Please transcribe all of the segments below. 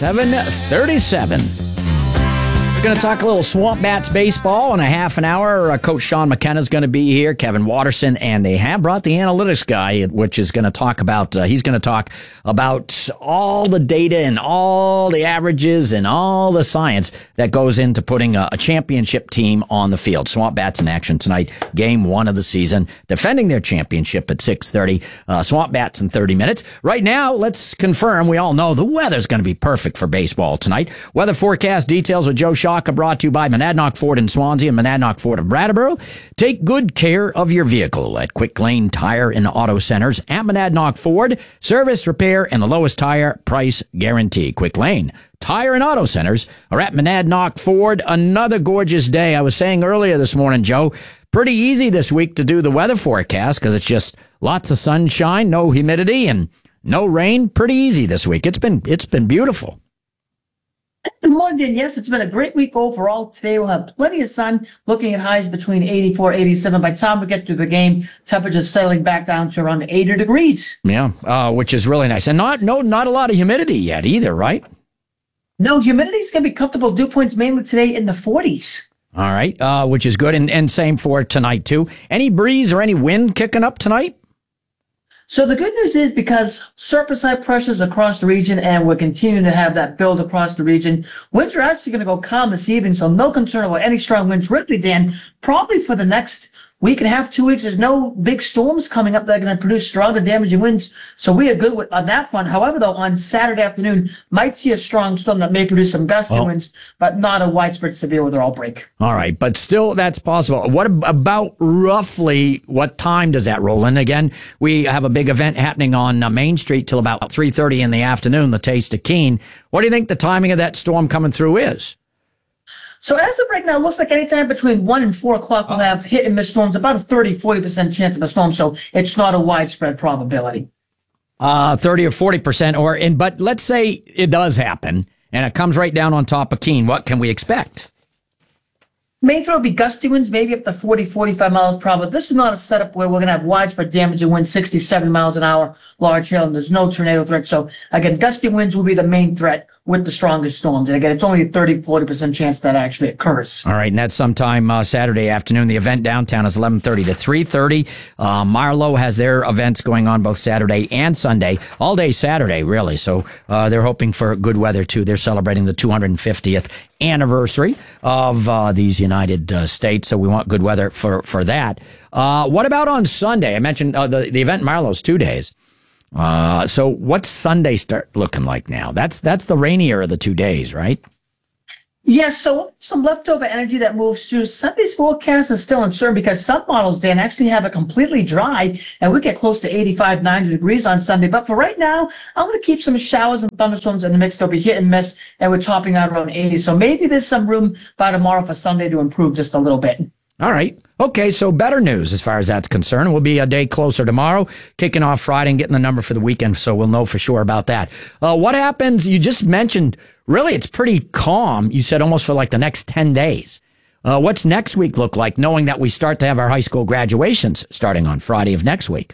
7:37. We're going to talk a little Swamp Bats baseball in a half an hour. Coach Sean McKenna is going to be here, Kevin Watterson, and they have brought the analytics guy, which is going to talk about, he's going to talk about all the data and all the averages and all the science that goes into putting a championship team on the field. Swamp Bats in action tonight, game 1 of the season, defending their championship at 6:30. Swamp Bats in 30 minutes. Right now, let's confirm, we all know the weather's going to be perfect for baseball tonight. Weather forecast details with Joe Shaka, brought to you by Monadnock Ford in Swansea and Monadnock Ford of Brattleboro. Take good care of your vehicle at Quick Lane Tire and Auto Centers at Monadnock Ford. Service, repair, and the lowest tire price guarantee. Quick Lane Tire and Auto Centers are at Monadnock Ford. Another gorgeous day. I was saying earlier this morning, Joe, pretty easy this week to do the weather forecast because it's just lots of sunshine, no humidity, and no rain. Pretty easy this week. It's been beautiful. Good morning, Dan. Yes, it's been a great week overall. Today we'll have plenty of sun, looking at highs between 84, 87. By the time we get to the game, temperatures settling back down to around 80 degrees. Yeah, which is really nice. And not a lot of humidity yet either, right? No, humidity is going to be comfortable. Dew points mainly today in the 40s. All right, which is good. And same for tonight, too. Any breeze or any wind kicking up tonight? So the good news is because surface high pressures across the region, and we're continuing to have that build across the region, winds are actually going to go calm this evening, so no concern about any strong winds. Really, Dan, probably for the next week and a half, 2 weeks, there's no big storms coming up that are going to produce strong and damaging winds, so we are good on that front. However, though, on Saturday afternoon, might see a strong storm that may produce some gusty winds, but not a widespread severe weather outbreak. All right, but still, that's possible. What about roughly what time does that roll in? Again, we have a big event happening on Main Street till about 3:30 in the afternoon, the Taste of Keene. What do you think the timing of that storm coming through is? So as of right now, it looks like anytime between 1 and 4 o'clock we'll have hit and miss storms, about a 30-40% chance of a storm, so it's not a widespread probability. 30 or 40%, but let's say it does happen, and it comes right down on top of Keene. What can we expect? Main threat will be gusty winds, maybe up to 40, 45 miles per hour. This is not a setup where we're going to have widespread damage and winds 67 miles an hour, large hail, and there's no tornado threat. So, again, gusty winds will be the main threat with the strongest storms. And, again, it's only a 30-40% chance that actually occurs. All right, and that's sometime Saturday afternoon. The event downtown is 11:30 to 3:30. Marlow has their events going on both Saturday and Sunday, all day Saturday, really. So they're hoping for good weather, too. They're celebrating the 250th anniversary of these United States, so we want good weather for that. What about on Sunday? I mentioned the event in Marlow's 2 days. So what's Sunday start looking like now? That's the rainier of the 2 days, right? Yes, so some leftover energy that moves through. Sunday's forecast is still uncertain because some models, Dan, actually have it completely dry, and we get close to 85, 90 degrees on Sunday. But for right now, I'm going to keep some showers and thunderstorms in the mix. They'll be hit and miss, and we're topping out around 80. So maybe there's some room by tomorrow for Sunday to improve just a little bit. All right. Okay, so better news as far as that's concerned. We'll be a day closer tomorrow, kicking off Friday and getting the number for the weekend, so we'll know for sure about that. What happens? You just mentioned, really, it's pretty calm. You said almost for like the next 10 days. What's next week look like, knowing that we start to have our high school graduations starting on Friday of next week?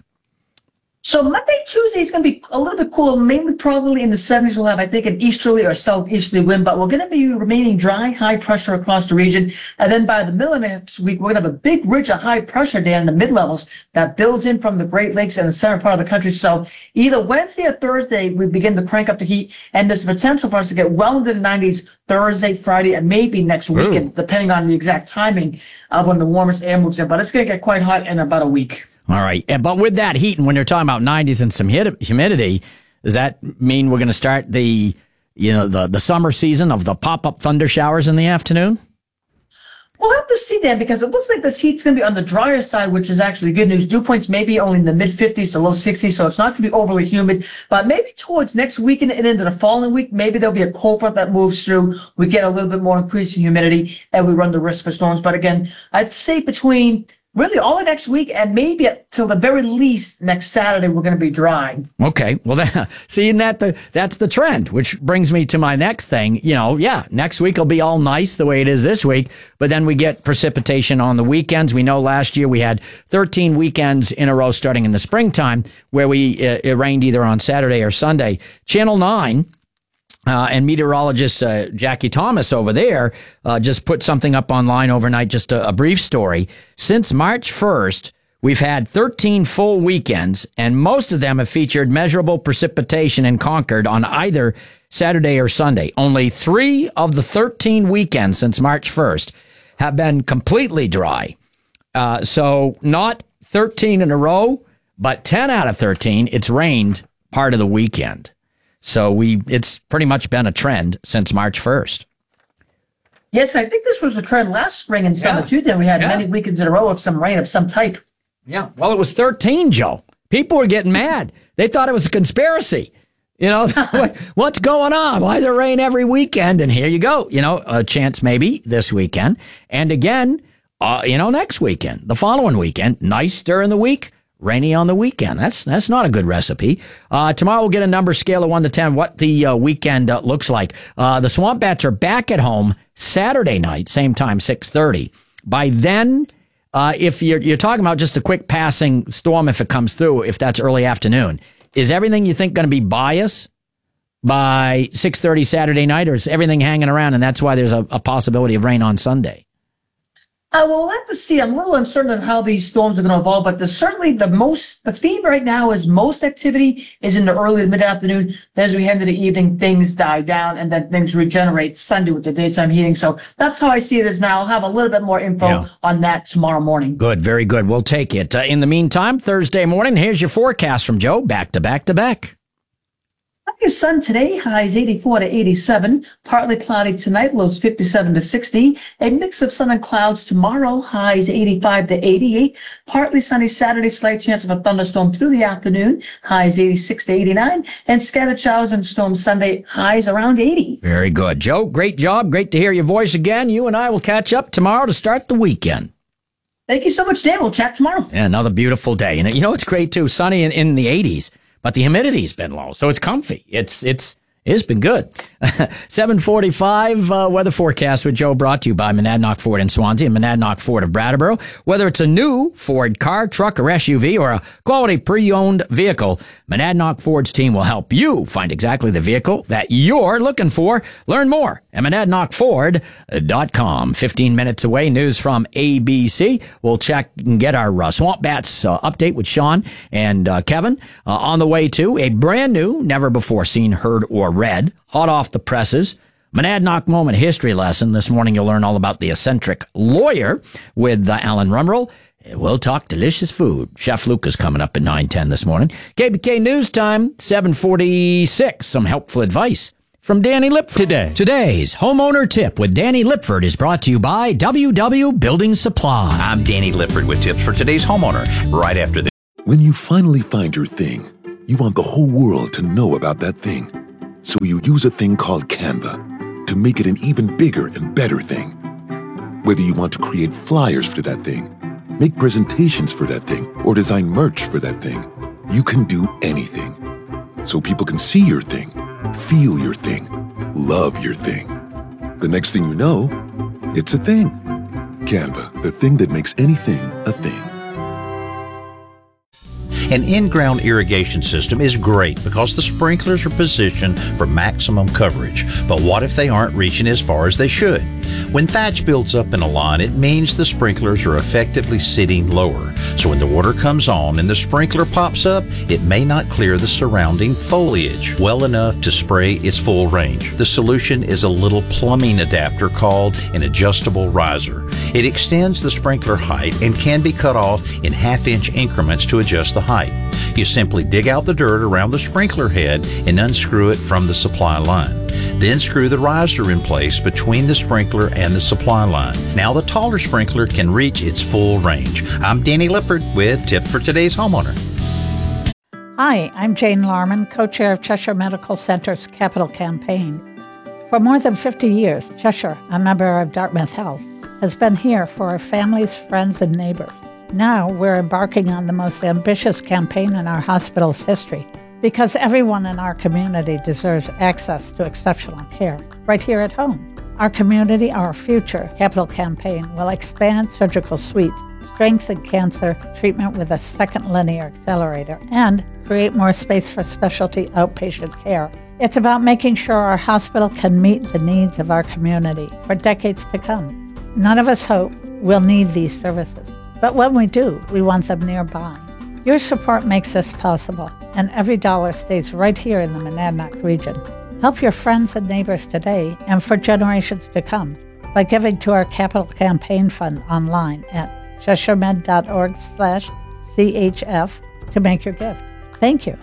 So Monday, Tuesday is going to be a little bit cooler, mainly probably in the 70s. We'll have, I think, an easterly or southeasterly wind, but we're going to be remaining dry, high pressure across the region. And then by the middle of next week, we're going to have a big ridge of high pressure down in the mid-levels that builds in from the Great Lakes and the center part of the country. So either Wednesday or Thursday, we begin to crank up the heat, and there's potential for us to get well into the 90s Thursday, Friday, and maybe next weekend, depending on the exact timing of when the warmest air moves in. But it's going to get quite hot in about a week. All right. But with that heat, and when you're talking about 90s and some humidity, does that mean we're going to start the summer season of the pop-up thunder showers in the afternoon? We'll have to see then, because it looks like this heat's going to be on the drier side, which is actually good news. Dew points maybe only in the mid-50s to low 60s, so it's not going to be overly humid. But maybe towards next weekend and into the following week, maybe there'll be a cold front that moves through. We get a little bit more increase in humidity, and we run the risk for storms. But again, I'd say between really all of next week and maybe till the very least next Saturday, we're going to be dry. Okay. Well, seeing that's the trend, which brings me to my next thing. Next week will be all nice the way it is this week, but then we get precipitation on the weekends. We know last year we had 13 weekends in a row starting in the springtime where it rained either on Saturday or Sunday. Channel 9 and meteorologist Jackie Thomas over there just put something up online overnight, just a brief story. Since March 1st, we've had 13 full weekends, and most of them have featured measurable precipitation in Concord on either Saturday or Sunday. Only 3 of the 13 weekends since March 1st have been completely dry. So not 13 in a row, but 10 out of 13, it's rained part of the weekend. So it's pretty much been a trend since March 1st. Yes, I think this was a trend last spring and summer too. Then we had many weekends in a row of some rain of some type. Yeah, well, it was 13, Joe. People were getting mad. They thought it was a conspiracy. You know, what's going on? Why does it rain every weekend? And here you go. You know, a chance maybe this weekend. And again, next weekend, the following weekend, nice during the week, rainy on the weekend. That's not a good recipe. Tomorrow we'll get a number scale of 1 to 10, what the weekend looks like. The Swamp Bats are back at home Saturday night, same time, 6:30. By then, if you're talking about just a quick passing storm, if it comes through, if that's early afternoon, is everything you think going to be by us by 6:30 Saturday night, or is everything hanging around and that's why there's a possibility of rain on Sunday? Well, we'll have to see. I'm a little uncertain on how these storms are going to evolve, but certainly the theme right now is most activity is in the early to mid-afternoon. Then as we head into the evening, things die down and then things regenerate Sunday with the daytime heating. So that's how I see it as now. I'll have a little bit more info on that tomorrow morning. Good, very good. We'll take it. In the meantime, Thursday morning, here's your forecast from Joe. Back to back to back. Sun today, highs 84 to 87. Partly cloudy tonight, lows 57 to 60. A mix of sun and clouds tomorrow, highs 85 to 88. Partly sunny Saturday, slight chance of a thunderstorm through the afternoon, highs 86 to 89. And scattered showers and storms Sunday, highs around 80. Very good. Joe, great job. Great to hear your voice again. You and I will catch up tomorrow to start the weekend. Thank you so much, Dan. We'll chat tomorrow. Yeah, another beautiful day. And you know, it's great too. Sunny in the 80s. But the humidity's been low, so it's comfy. It's been good. 7:45 weather forecast with Joe, brought to you by Monadnock Ford in Swansea and Monadnock Ford of Brattleboro. Whether it's a new Ford car, truck, or SUV, or a quality pre-owned vehicle, Monadnock Ford's team will help you find exactly the vehicle that you're looking for. Learn more at MonadnockFord.com. 15 minutes away, news from ABC. We'll check and get our Swamp Bats update with Sean and Kevin. On the way to a brand new, never before seen, heard, or read, hot off the presses, Monadnock Moment history lesson. This morning you'll learn all about the eccentric lawyer with Alan Rumrell. We'll talk delicious food. Chef Luke is coming up at 9:10 this morning. KBK News Time, 7:46. Some helpful advice from Danny Lipford. Today's homeowner tip with Danny Lipford is brought to you by WW Building Supply. I'm Danny Lipford with tips for today's homeowner right after this. When you finally find your thing, you want the whole world to know about that thing. So you use a thing called Canva to make it an even bigger and better thing. Whether you want to create flyers for that thing, make presentations for that thing, or design merch for that thing, you can do anything. So people can see your thing, feel your thing, love your thing. The next thing you know, it's a thing. Canva, the thing that makes anything a thing. An in-ground irrigation system is great because the sprinklers are positioned for maximum coverage. But what if they aren't reaching as far as they should? When thatch builds up in a lawn, it means the sprinklers are effectively sitting lower. So when the water comes on and the sprinkler pops up, it may not clear the surrounding foliage well enough to spray its full range. The solution is a little plumbing adapter called an adjustable riser. It extends the sprinkler height and can be cut off in half-inch increments to adjust the height. You simply dig out the dirt around the sprinkler head and unscrew it from the supply line. Then screw the riser in place between the sprinkler and the supply line. Now the taller sprinkler can reach its full range. I'm Danny Lippard with Tips for Today's Homeowner. Hi, I'm Jane Larman, co-chair of Cheshire Medical Center's Capital Campaign. For more than 50 years, Cheshire, a member of Dartmouth Health, has been here for our families, friends, and neighbors. Now we're embarking on the most ambitious campaign in our hospital's history, because everyone in our community deserves access to exceptional care right here at home. Our community, our future Capital Campaign will expand surgical suites, strengthen cancer treatment with a second linear accelerator, and create more space for specialty outpatient care It's about making sure our hospital can meet the needs of our community for decades to come. None of us hope we'll need these services, but when we do, we want them nearby. Your support makes this possible, and every dollar stays right here in the Monadnock region. Help your friends and neighbors today and for generations to come by giving to our Capital Campaign Fund online at CheshireMed.org/CHF to make your gift. Thank you.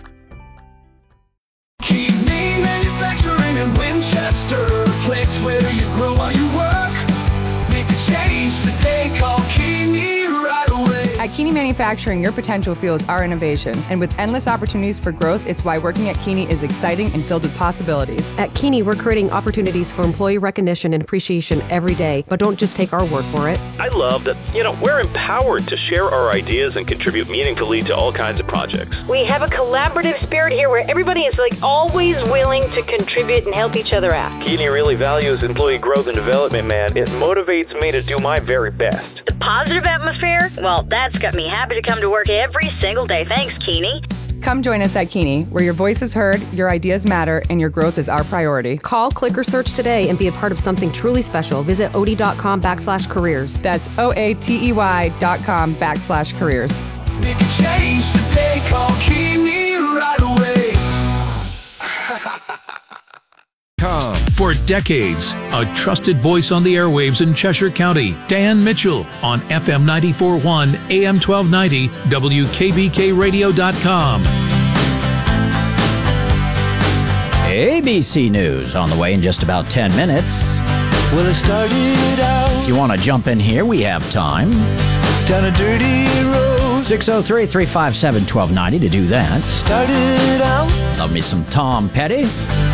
Keeney Manufacturing in Winchester, place where you grow while you work. Make a change today, call Keeney right away. At Keeney Manufacturing, your potential fuels our innovation. And with endless opportunities for growth, it's why working at Keeney is exciting and filled with possibilities. At Keeney, we're creating opportunities for employee recognition and appreciation every day, but don't just take our word for it. I love that, we're empowered to share our ideas and contribute meaningfully to all kinds of projects. We have a collaborative spirit here where everybody is always willing to contribute and help each other out. Keeney really values employee growth and development, man. It motivates me to do my very best. The positive atmosphere? Well, that's got me happy to come to work every single day. Thanks, Keeney. Come join us at Keeney, where your voice is heard, your ideas matter, and your growth is our priority. Call, click, or search today and be a part of something truly special. Visit OD.com/careers. That's OATEY.com/careers. Make a change today, call Keeney right away. For decades, a trusted voice on the airwaves in Cheshire County, Dan Mitchell on FM 94.1, AM 1290, WKBKRadio.com. ABC News on the way in just about 10 minutes. Well, it started out If you want to jump in here, we have time. down a dirty road. 603-357-1290 to do that. Started out Love me some Tom Petty.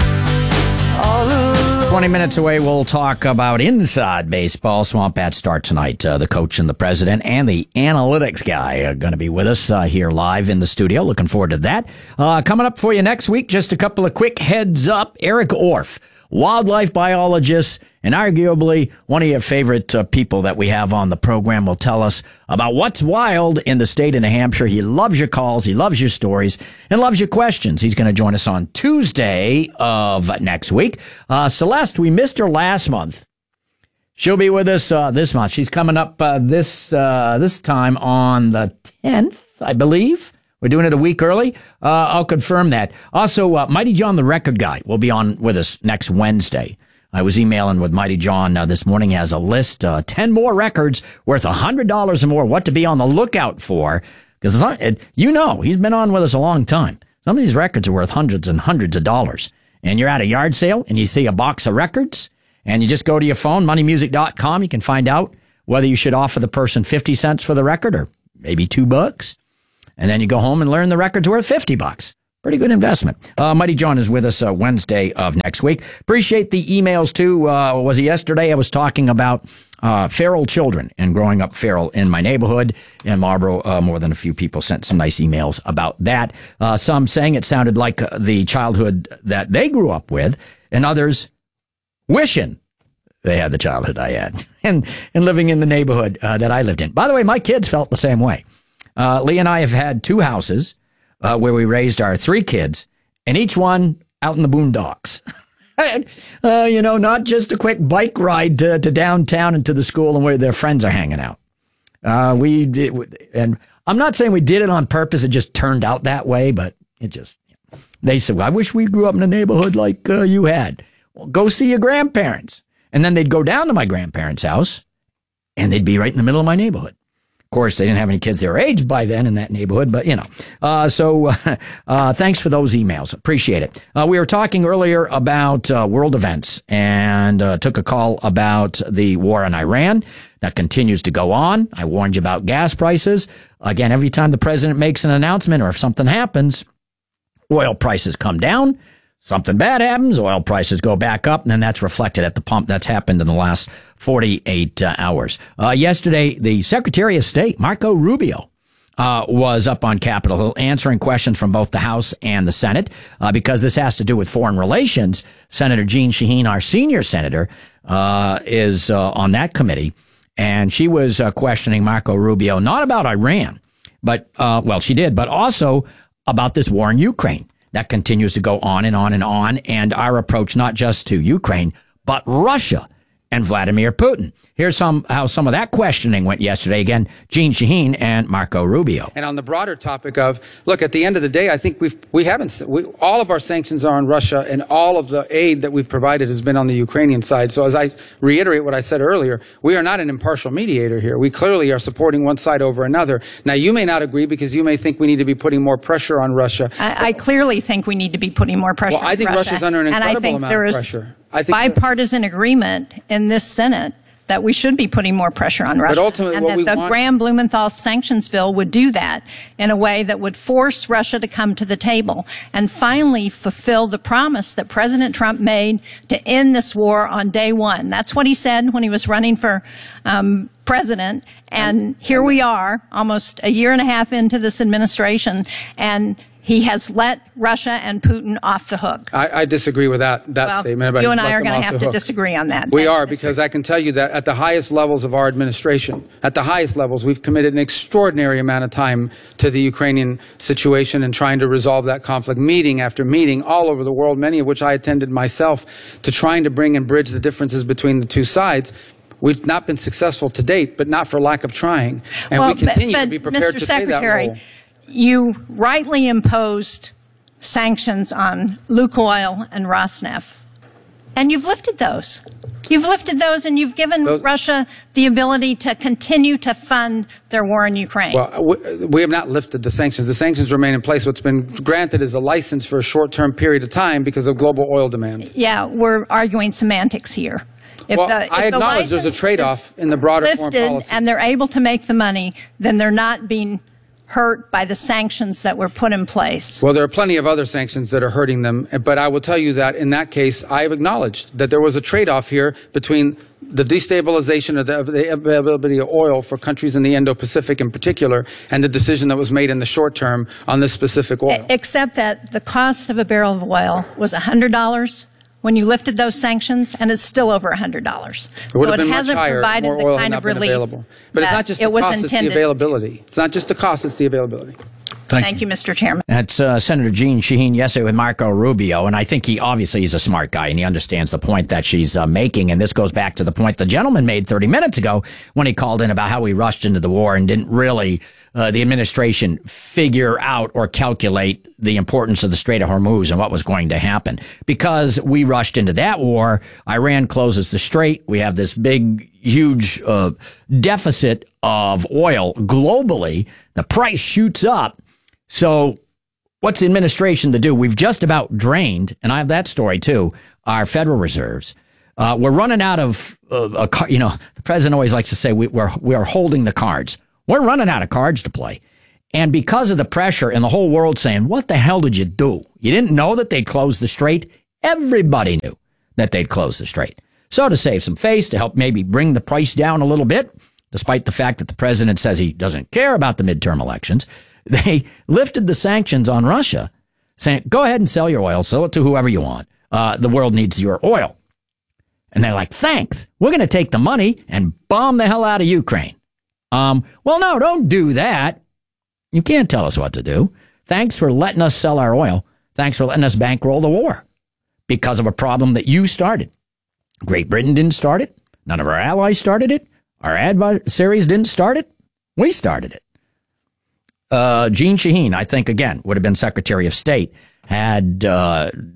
all alone. 20 minutes away, we'll talk about inside baseball. Swamp Bats start tonight. The coach and the president and the analytics guy are going to be with us here live in the studio. Looking forward to that. Coming up for you next week, just a couple of quick heads up. Eric Orff, wildlife biologist, and arguably one of your favorite people that we have on the program, will tell us about what's wild in the state of New Hampshire. He loves your calls, he loves your stories, and loves your questions. He's going to join us on Tuesday of next week. Celeste, we missed her last month. She'll be with us this month. She's coming up this time on the 10th, I believe. We're doing it a week early. I'll confirm that. Also, Mighty John, the record guy, will be on with us next Wednesday. I was emailing with Mighty John this morning. He has a list, 10 more records worth $100 or more, what to be on the lookout for. Because, he's been on with us a long time. Some of these records are worth hundreds and hundreds of dollars. And you're at a yard sale and you see a box of records and you just go to your phone, moneymusic.com. You can find out whether you should offer the person 50 cents for the record or maybe $2. And then you go home and learn the record's worth $50. Pretty good investment. Mighty John is with us Wednesday of next week. Appreciate the emails, too. Was it yesterday? I was talking about feral children and growing up feral in my neighborhood in Marlboro. More than a few people sent some nice emails about that. Some saying it sounded like the childhood that they grew up with, and others wishing they had the childhood I had and living in the neighborhood that I lived in. By the way, my kids felt the same way. Lee and I have had two houses where we raised our three kids, and each one out in the boondocks. Not just a quick bike ride to downtown and to the school and where their friends are hanging out. We did, and I'm not saying we did it on purpose. It just turned out that way, but they said, well, I wish we grew up in a neighborhood like you had. Well, go see your grandparents. And then they'd go down to my grandparents' house, and they'd be right in the middle of my neighborhood. Of course, they didn't have any kids their age by then in that neighborhood, but So thanks for those emails. Appreciate it. We were talking earlier about world events and took a call about the war in Iran that continues to go on. I warned you about gas prices. Again, every time the president makes an announcement or if something happens, oil prices come down. Something bad happens, oil prices go back up, and then that's reflected at the pump. That's happened in the last 48 hours. Yesterday, the Secretary of State, Marco Rubio, was up on Capitol Hill answering questions from both the House and the Senate because this has to do with foreign relations. Senator Jeanne Shaheen, our senior senator, is on that committee, and she was questioning Marco Rubio, not about Iran, but, she did, but also about this war in Ukraine. that continues to go on and on and on, and our approach not just to Ukraine, but Russia and Vladimir Putin. Here's how some of that questioning went yesterday. Again, Jeanne Shaheen and Marco Rubio. And on the broader topic of, look, at the end of the day, I think all of our sanctions are on Russia, and all of the aid that we've provided has been on the Ukrainian side. So as I reiterate what I said earlier, we are not an impartial mediator here. We clearly are supporting one side over another. Now, you may not agree because you may think we need to be putting more pressure on Russia. I clearly think we need to be putting more pressure on Russia. Well, I think Russia's under an incredible amount of pressure. I think bipartisan agreement in this Senate that we should be putting more pressure on Russia. But ultimately, and that the Graham-Blumenthal sanctions bill would do that in a way that would force Russia to come to the table and finally fulfill the promise that President Trump made to end this war on day one. That's what he said when he was running for president. And here we are, almost a year and a half into this administration, and he has let Russia and Putin off the hook. I disagree with that statement. You and I are going to have to disagree on that. We are, because I can tell you that at the highest levels of our administration, at the highest levels, we've committed an extraordinary amount of time to the Ukrainian situation and trying to resolve that conflict, meeting after meeting all over the world, many of which I attended myself, to trying to bring and bridge the differences between the two sides. We've not been successful to date, but not for lack of trying. And we continue to be prepared to play that role. You rightly imposed sanctions on Lukoil and Rosneft, and you've lifted those. You've lifted those, and you've given Russia the ability to continue to fund their war in Ukraine. Well, we have not lifted the sanctions. The sanctions remain in place. What's been granted is a license for a short-term period of time because of global oil demand. Yeah, we're arguing semantics here. If I acknowledge there's a trade-off in the broader foreign policy. And they're able to make the money, then they're not being hurt by the sanctions that were put in place. Well, there are plenty of other sanctions that are hurting them, but I will tell you that in that case, I have acknowledged that there was a trade-off here between the destabilization of the availability of oil for countries in the Indo-Pacific in particular, and the decision that was made in the short term on this specific oil. Except that the cost of a barrel of oil was $100 when you lifted those sanctions, and it's still over $100. It would have been much higher if more oil had not been available. But it's not just the cost, it's the availability. It's not just the cost, it's the availability. Thank you, Mr. Chairman. That's Senator Jeanne Shaheen yesterday with Marco Rubio, and I think he's a smart guy, and he understands the point that she's making, and this goes back to the point the gentleman made 30 minutes ago when he called in about how we rushed into the war and didn't really, the administration, figure out or calculate the importance of the Strait of Hormuz and what was going to happen. Because we rushed into that war, Iran closes the strait, we have this big, huge deficit of oil globally, the price shoots up. So what's the administration to do? We've just about drained, and I have that story too, our Federal Reserves. We're running out of, the president always likes to say we are holding the cards. We're running out of cards to play. And because of the pressure and the whole world saying, what the hell did you do? You didn't know that they'd close the strait? Everybody knew that they'd close the strait. So to save some face, to help maybe bring the price down a little bit, despite the fact that the president says he doesn't care about the midterm elections, they lifted the sanctions on Russia, saying, go ahead and sell your oil, sell it to whoever you want. The world needs your oil. And they're like, thanks. We're going to take the money and bomb the hell out of Ukraine. Well, no, don't do that. You can't tell us what to do. Thanks for letting us sell our oil. Thanks for letting us bankroll the war because of a problem that you started. Great Britain didn't start it. None of our allies started it. Our adversaries didn't start it. We started it. Jeanne Shaheen, I think, again, would have been Secretary of State had Donald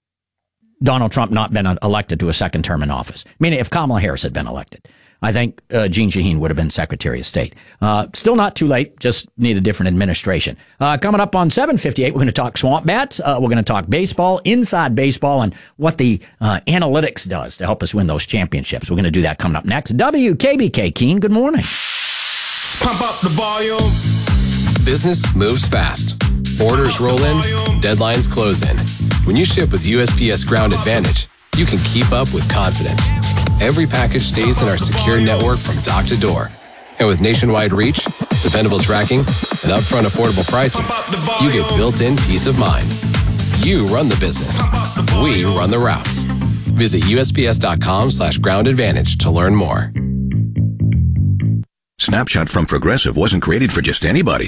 Trump not been elected to a second term in office. Meaning if Kamala Harris had been elected, I think Jeanne Shaheen would have been Secretary of State. Still not too late, just need a different administration. Coming up on 7:58, we're going to talk swamp bats. We're going to talk baseball, inside baseball, and what the analytics does to help us win those championships. We're going to do that coming up next. WKBK, Keene, good morning. Pump up the volume. Business moves fast. Orders roll in, deadlines close in. When you ship with USPS Ground Advantage, you can keep up with confidence. Every package stays in our secure network from dock to door. And with nationwide reach, dependable tracking, and upfront affordable pricing, you get built-in peace of mind. You run the business. We run the routes. Visit USPS.com/Ground Advantage to learn more. Snapshot from Progressive wasn't created for just anybody.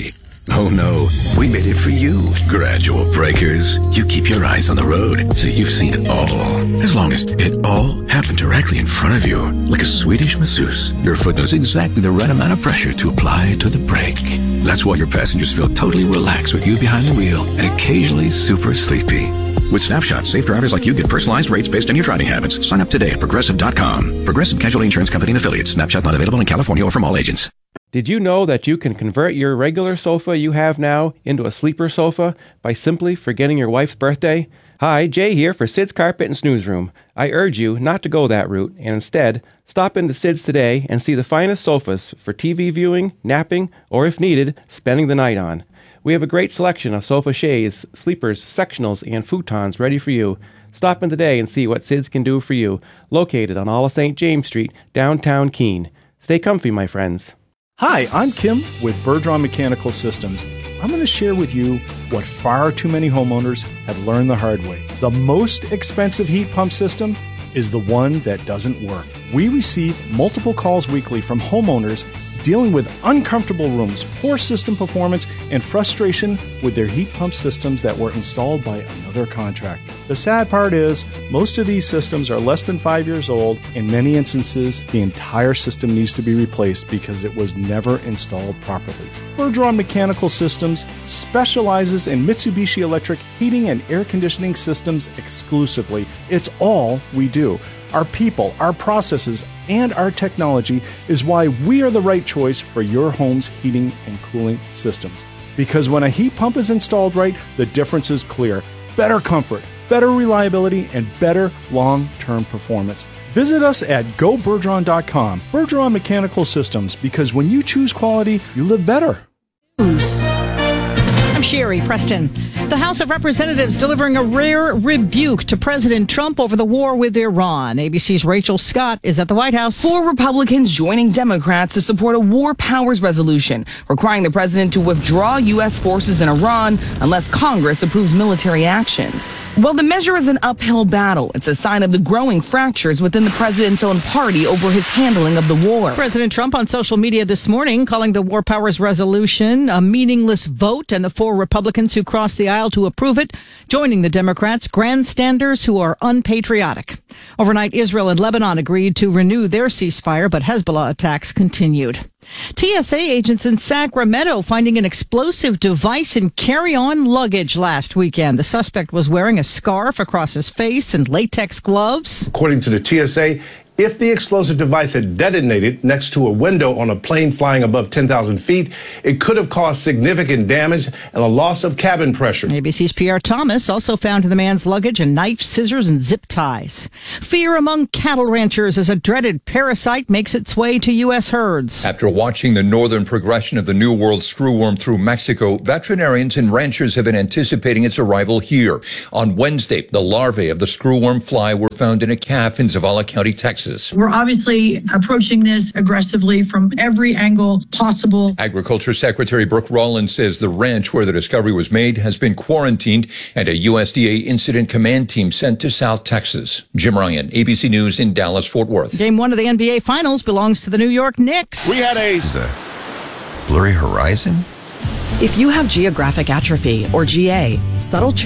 Oh no, we made it for you. Gradual Breakers. You keep your eyes on the road, so you've seen it all. As long as it all happened directly in front of you, like a Swedish masseuse, your foot knows exactly the right amount of pressure to apply to the brake. That's why your passengers feel totally relaxed with you behind the wheel and occasionally super sleepy. With Snapshot, safe drivers like you get personalized rates based on your driving habits. Sign up today at Progressive.com. Progressive Casualty Insurance Company and Affiliates. Snapshot not available in California or from all agents. Did you know that you can convert your regular sofa you have now into a sleeper sofa by simply forgetting your wife's birthday? Hi, Jay here for Sid's Carpet and Snooze Room. I urge you not to go that route and instead stop into Sid's today and see the finest sofas for TV viewing, napping, or if needed, spending the night on. We have a great selection of sofa chaise, sleepers, sectionals, and futons ready for you. Stop in today and see what Sid's can do for you. Located on all of St. James Street, downtown Keene. Stay comfy, my friends. Hi, I'm Kim with Bergeron Mechanical Systems. I'm going to share with you what far too many homeowners have learned the hard way. The most expensive heat pump system is the one that doesn't work. We receive multiple calls weekly from homeowners dealing with uncomfortable rooms, poor system performance, and frustration with their heat pump systems that were installed by another contractor. The sad part is, most of these systems are less than 5 years old. In many instances, the entire system needs to be replaced because it was never installed properly. Bergeron Mechanical Systems specializes in Mitsubishi Electric heating and air conditioning systems exclusively. It's all we do. Our people, our processes, and our technology is why we are the right choice for your home's heating and cooling systems. Because when a heat pump is installed right, the difference is clear. Better comfort, better reliability, and better long-term performance. Visit us at gobergeron.com. Bergeron Mechanical Systems, because when you choose quality, you live better. I'm Sherry Preston. The House of Representatives delivering a rare rebuke to President Trump over the war with Iran. ABC's Rachel Scott is at the White House. 4 Republicans joining Democrats to support a war powers resolution requiring the president to withdraw U.S. forces in Iran unless Congress approves military action. While the measure is an uphill battle, it's a sign of the growing fractures within the president's own party over his handling of the war. President Trump on social media this morning calling the war powers resolution a meaningless vote, and the 4 Republicans who crossed the aisle to approve it joining the Democrats, grandstanders who are unpatriotic. Overnight, Israel and Lebanon agreed to renew their ceasefire, but Hezbollah attacks continued. TSA agents in Sacramento finding an explosive device in carry-on luggage last weekend. The suspect was wearing a scarf across his face and latex gloves. According to the TSA, if the explosive device had detonated next to a window on a plane flying above 10,000 feet, it could have caused significant damage and a loss of cabin pressure. ABC's Pierre Thomas also found in the man's luggage a knife, scissors, and zip ties. Fear among cattle ranchers as a dreaded parasite makes its way to U.S. herds. After watching the northern progression of the New World screwworm through Mexico, veterinarians and ranchers have been anticipating its arrival here. On Wednesday, the larvae of the screwworm fly were found in a calf in Zavala County, Texas. We're obviously approaching this aggressively from every angle possible. Agriculture Secretary Brooke Rollins says the ranch where the discovery was made has been quarantined and a USDA incident command team sent to South Texas. Jim Ryan, ABC News in Dallas, Fort Worth. Game 1 of the NBA Finals belongs to the New York Knicks. We had a blurry horizon. If you have geographic atrophy or GA, subtle